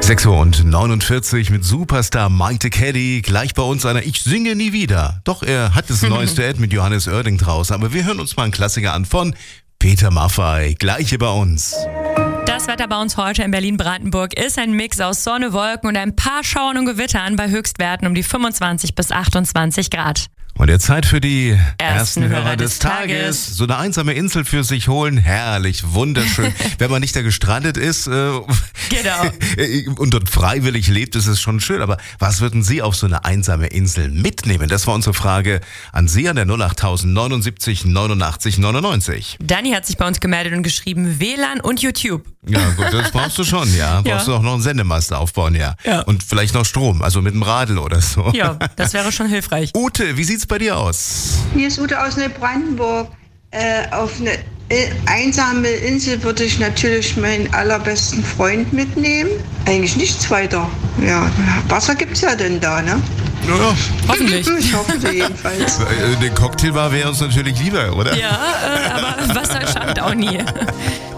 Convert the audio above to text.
6:49 Uhr mit Superstar Mike the Caddy. Gleich bei uns einer Ich singe nie wieder. Doch, er hat das neues Duett mit Johannes Oerding draußen. Aber wir hören uns mal einen Klassiker an von Peter Maffay. Gleich hier bei uns. Das Wetter bei uns heute in Berlin-Brandenburg ist ein Mix aus Sonne, Wolken und ein paar Schauern und Gewittern bei Höchstwerten um die 25 bis 28 Grad. Und jetzt Zeit für die ersten Hörer des Tages. So eine einsame Insel für sich holen, herrlich, wunderschön. Wenn man nicht da gestrandet ist Genau. und dort freiwillig lebt, ist es schon schön. Aber was würden Sie auf so eine einsame Insel mitnehmen? Das war unsere Frage an Sie an der 08000 79 89 99. Dani hat sich bei uns gemeldet und geschrieben WLAN und YouTube. Ja gut, das brauchst du schon, ja. Brauchst du auch noch einen Sendemast aufbauen, ja. Und vielleicht noch Strom, also mit dem Radl oder so. Ja, das wäre schon hilfreich. Ute, wie sieht's bei dir aus? Hier ist Ute aus Neubrandenburg. Auf eine einsame Insel würde ich natürlich meinen allerbesten Freund mitnehmen. Eigentlich nichts weiter. Ja, Wasser gibt's ja denn da, ne? Ja, Hoffentlich. Ich hoffe jedenfalls. Den Cocktailbar wäre uns natürlich lieber, oder? Ja, aber Wasser schadet auch nie.